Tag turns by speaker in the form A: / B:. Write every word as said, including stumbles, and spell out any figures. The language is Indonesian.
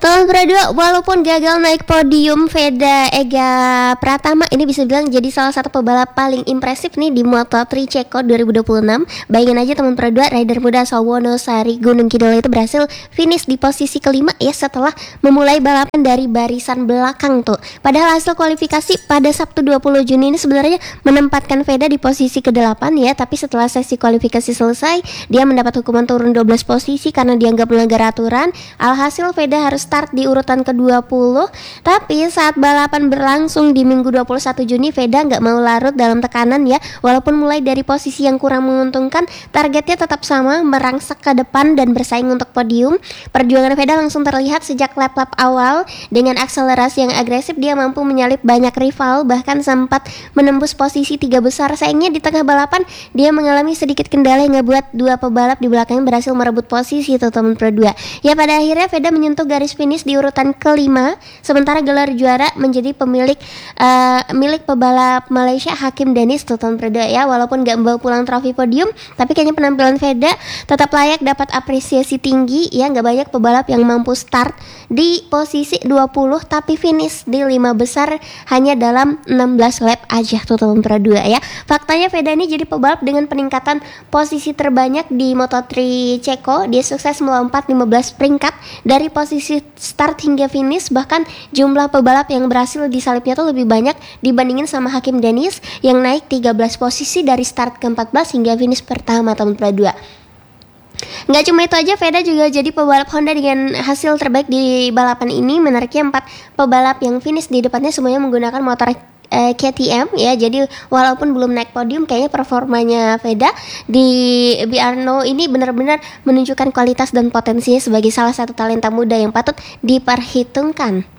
A: Tahun kedua, walaupun gagal naik podium, Veda Ega Pratama ini bisa bilang jadi salah satu pebalap paling impresif nih di Moto tiga Ceko dua ribu dua puluh enam. Bayangin aja teman kedua, rider muda asal Wonosari Gunung Kidul itu berhasil finish di posisi kelima ya setelah memulai balapan dari barisan belakang tuh. Padahal hasil kualifikasi pada Sabtu dua puluh Juni ini sebenarnya menempatkan Veda di posisi kedelapan ya, tapi setelah sesi kualifikasi selesai, dia mendapat hukuman turun dua belas posisi karena dianggap melanggar aturan. Alhasil Veda harus start di urutan ke dua puluh. Tapi saat balapan berlangsung di Minggu dua puluh satu Juni, Veda nggak mau larut dalam tekanan ya. Walaupun mulai dari posisi yang kurang menguntungkan, targetnya tetap sama, merangsak ke depan dan bersaing untuk podium. Perjuangan Veda langsung terlihat sejak lap-lap awal. Dengan akselerasi yang agresif, dia mampu menyalip banyak rival, bahkan sempat menembus posisi tiga besar. Sayangnya di tengah balapan, dia mengalami sedikit kendala yang ngebuat dua pebalap di belakangnya berhasil merebut posisi itu teman berdua. Ya pada akhirnya Veda menyentuh garis finish di urutan kelima, sementara gelar juara menjadi pemilik uh, milik pebalap Malaysia Hakim Dennis Tuton Preda ya. Walaupun gak membawa pulang trofi podium, tapi kayaknya penampilan Veda tetap layak dapat apresiasi tinggi ya. Gak banyak pebalap yang mampu start di posisi dua puluh tapi finish di lima besar hanya dalam enam belas lap aja Tuton Preda ya. Faktanya Veda ini jadi pebalap dengan peningkatan posisi terbanyak di Moto tiga Ceko. Dia sukses melompat lima belas peringkat dari posisi start hingga finish, bahkan jumlah pebalap yang berhasil disalipnya tuh lebih banyak dibandingin sama Hakim Dennis yang naik tiga belas posisi dari start ke empat belas hingga finish pertama tahun kedua. Nggak cuma itu aja, Veda juga jadi pebalap Honda dengan hasil terbaik di balapan ini. Menariknya empat pebalap yang finish di depannya semuanya menggunakan motor K T M ya. Jadi walaupun belum naik podium, kayaknya performanya Veda di Brno ini benar-benar menunjukkan kualitas dan potensinya sebagai salah satu talenta muda yang patut diperhitungkan.